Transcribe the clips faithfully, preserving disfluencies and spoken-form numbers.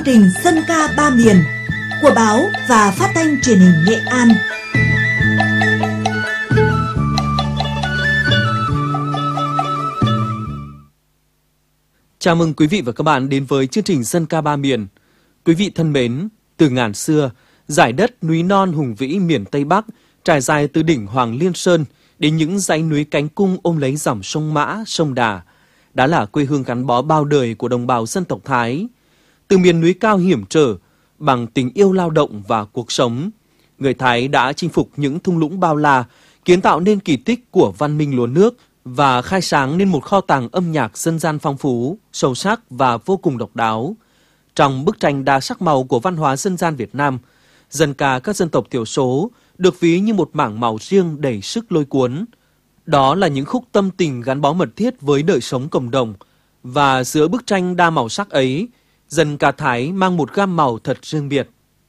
trình Dân ca ba miền của báo và phát thanh truyền hình Nghệ An. Chào mừng quý vị và các bạn đến với chương trình Dân ca ba miền. Quý vị thân mến, từ ngàn xưa, dải đất núi non hùng vĩ miền Tây Bắc trải dài từ đỉnh Hoàng Liên Sơn đến những dãy núi cánh cung ôm lấy dòng sông Mã, sông Đà, đã là quê hương gắn bó bao đời của đồng bào dân tộc Thái. Từ miền núi cao hiểm trở, bằng tình yêu lao động và cuộc sống, người Thái đã chinh phục những thung lũng bao la, kiến tạo nên kỳ tích của văn minh lúa nước và khai sáng nên một kho tàng âm nhạc dân gian phong phú, sâu sắc và vô cùng độc đáo. Trong bức tranh đa sắc màu của văn hóa dân gian Việt Nam, dân ca các dân tộc thiểu số được ví như một mảng màu riêng đầy sức lôi cuốn. Đó là những khúc tâm tình gắn bó mật thiết với đời sống cộng đồng. Và giữa bức tranh đa màu sắc ấy, dân ca Thái mang một gam màu thật riêng biệt.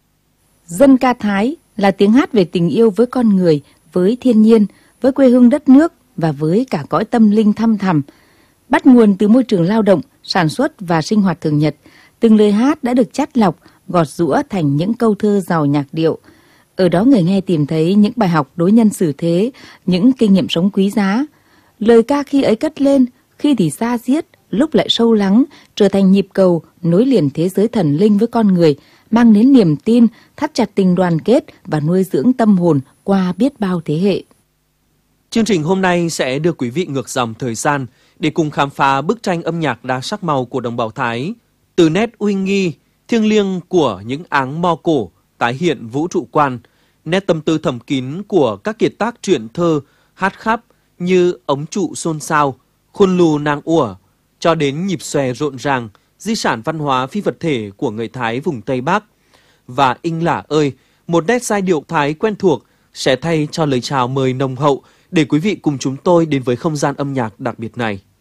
Dân ca Thái là tiếng hát về tình yêu với con người, với thiên nhiên, với quê hương đất nước và với cả cõi tâm linh thăm thẳm. Bắt nguồn từ môi trường lao động, sản xuất và sinh hoạt thường nhật, từng lời hát đã được chắt lọc, gọt giũa thành những câu thơ giàu nhạc điệu. Ở đó người nghe tìm thấy những bài học đối nhân xử thế, những kinh nghiệm sống quý giá. Lời ca khi ấy cất lên, khi thì xa diết, lúc lại sâu lắng, trở thành nhịp cầu nối liền thế giới thần linh với con người, mang đến niềm tin, thắt chặt tình đoàn kết và nuôi dưỡng tâm hồn qua biết bao thế hệ. Chương trình hôm nay sẽ đưa quý vị ngược dòng thời gian để cùng khám phá bức tranh âm nhạc đa sắc màu của đồng bào Thái. Từ nét uy nghi, thiêng liêng của những áng mo cổ tái hiện vũ trụ quan, nét tâm tư thầm kín của các kiệt tác truyện thơ, hát khắp như ống trụ xôn xao, khuôn lù nang ủa, cho đến nhịp xòe rộn ràng, di sản văn hóa phi vật thể của người Thái vùng Tây Bắc. Và Inh Lả ơi, một nét giai điệu Thái quen thuộc sẽ thay cho lời chào mời nồng hậu để quý vị cùng chúng tôi đến với không gian âm nhạc đặc biệt này.